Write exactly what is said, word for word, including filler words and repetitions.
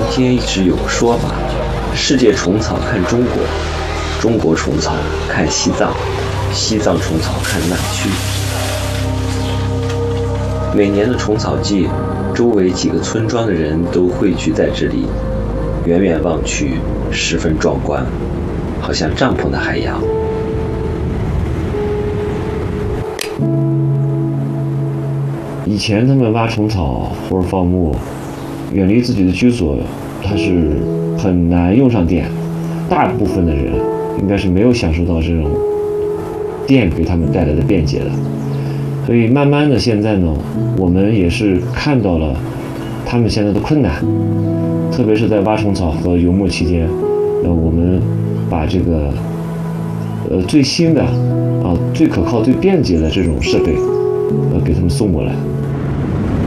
今天一直有个说法，世界虫草看中国，中国虫草看西藏，西藏虫草看南区。每年的虫草季，周围几个村庄的人都汇聚在这里，远远望去十分壮观，好像帐篷的海洋。 以前他们挖虫草或者放牧，远离自己的居所，它是很难用上电。大部分的人应该是没有享受到这种电给他们带来的便捷的。所以慢慢的现在呢，我们也是看到了他们现在的困难，特别是在挖虫草和游牧期间，呃，我们把这个呃最新的啊、最可靠、最便捷的这种设备，呃，给他们送过来。